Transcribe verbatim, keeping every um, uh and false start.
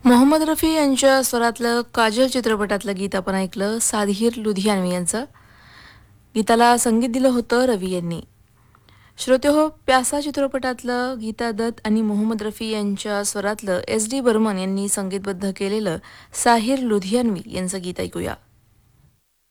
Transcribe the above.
मोहम्मद रफी यांच्या स्वरातलं काजल चित्रपटातलं गीत आपण ऐकलं. साधिर लुधियानवी यांचं. गीताला संगीत दिलं होतं रवी यांनी. श्रोते हो, प्यासा चित्रपटातलं गीता दत्त आणि मोहम्मद रफी यांच्या स्वरातलं एस डी बर्मन यांनी संगीतबद्ध केलेलं साहिर लुधियानवी यांचं गीत ऐकूया.